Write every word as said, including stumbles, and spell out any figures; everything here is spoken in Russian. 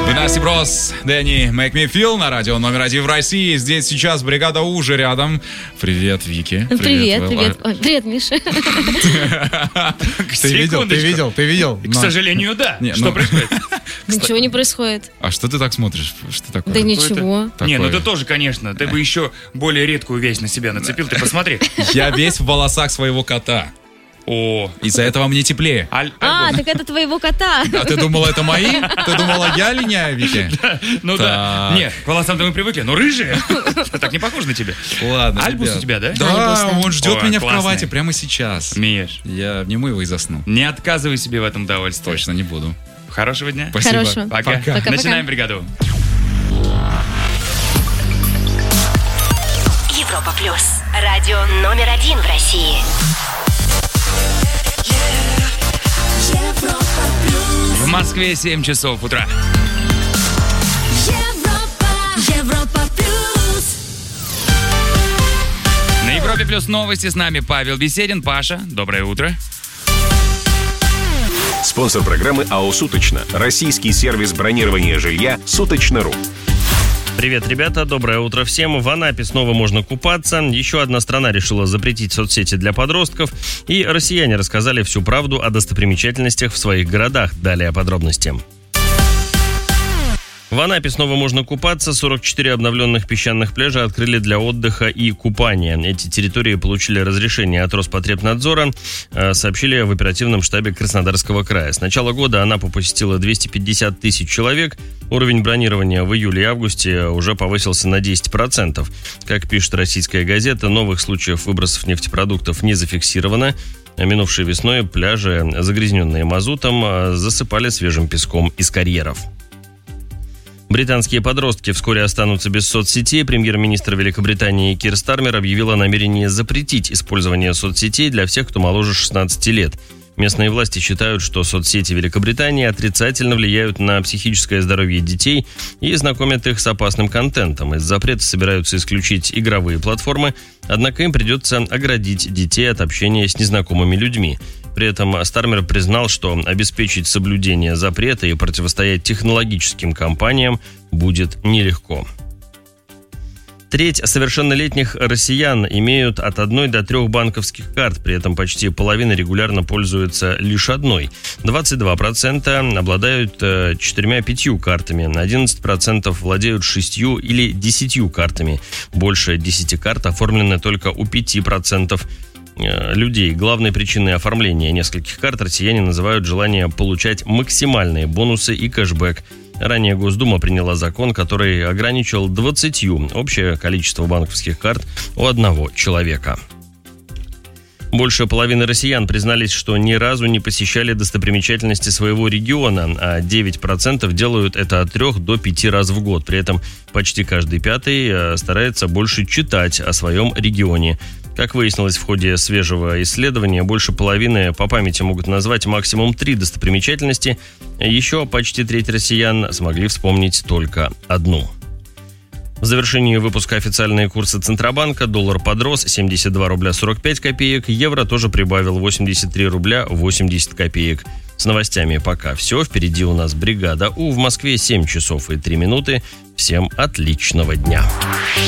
Nasty Bros, Дэнни, Make Me Feel на радио номер один в России. Здесь сейчас бригада Уже рядом. Привет, Вики. Привет, привет. Ой, привет, Миша. Ты видел, ты видел, ты видел? К сожалению, да. Что происходит? Ничего не происходит. А что ты так смотришь? Что такое? Да ничего. Не, ну ты тоже, конечно. Ты бы еще более редкую вещь на себя нацепил. Ты посмотри. Я весь в волосах своего кота. О, из-за этого мне теплее. Аль- А, так это твоего кота. А ты думала, это мои? Ты думала, я линяю, Вики? Ну да. Нет, к волосам-то мы привыкли, но рыжие. Так не похоже на тебя. Ладно. Альбус у тебя, да? Да, он ждет Ой, меня в классный. кровати прямо сейчас. Миш, Я обниму его и засну. не отказывай себе в этом удовольствии. Точно не буду. Хорошего дня. Спасибо. Хорошего. Пока. Пока. Пока-пока. Начинаем бригаду. Европа плюс. Радио номер один в России. В Москве семь часов утра. Европа, Европа плюс. На Европе плюс новости с нами Павел Беседин. Паша, доброе утро. Спонсор программы АО «Суточно». Российский сервис бронирования жилья «Суточно.ру». Привет, ребята, доброе утро всем. В Анапе снова можно купаться. Еще одна страна решила запретить соцсети для подростков. И россияне рассказали всю правду о достопримечательностях в своих городах. Далее подробности. В Анапе снова можно купаться. сорок четыре обновленных песчаных пляжа открыли для отдыха и купания. Эти территории получили разрешение от Роспотребнадзора, сообщили в оперативном штабе Краснодарского края. С начала года Анапу посетило двести пятьдесят тысяч человек. Уровень бронирования в июле и августе уже повысился на десять процентов. Как пишет российская газета, новых случаев выбросов нефтепродуктов не зафиксировано. Минувшей весной пляжи, загрязненные мазутом, засыпали свежим песком из карьеров. Британские подростки вскоре останутся без соцсетей. Премьер-министр Великобритании Кир Стармер объявил о намерении запретить использование соцсетей для всех, кто моложе шестнадцати лет. Местные власти считают, что соцсети Великобритании отрицательно влияют на психическое здоровье детей и знакомят их с опасным контентом. Из запрета собираются исключить игровые платформы, однако им придется оградить детей от общения с незнакомыми людьми. При этом Стармер признал, что обеспечить соблюдение запрета и противостоять технологическим компаниям будет нелегко. Треть совершеннолетних россиян имеют от одной до трех банковских карт, при этом почти половина регулярно пользуются лишь одной. двадцать два процента обладают четырьмя-пятью картами, одиннадцать процентов владеют шестью или десятью картами. Больше десяти карт оформлены только у пяти процентов людей. Главной причиной оформления нескольких карт россияне называют желание получать максимальные бонусы и кэшбэк. Ранее Госдума приняла закон, который ограничил двадцатью общее количество банковских карт у одного человека. Больше половины россиян признались, что ни разу не посещали достопримечательности своего региона, а девять процентов делают это от трех до пяти раз в год. При этом почти каждый пятый старается больше читать о своем регионе. Как выяснилось в ходе свежего исследования, больше половины по памяти могут назвать максимум три достопримечательности. Еще почти треть россиян смогли вспомнить только одну. В завершении выпуска официальные курсы Центробанка. Доллар подрос семьдесят два рубля сорок пять копеек. Евро тоже прибавил восемьдесят три рубля восемьдесят копеек. С новостями пока все. Впереди у нас бригада У. В Москве семь часов и три минуты. Всем отличного дня.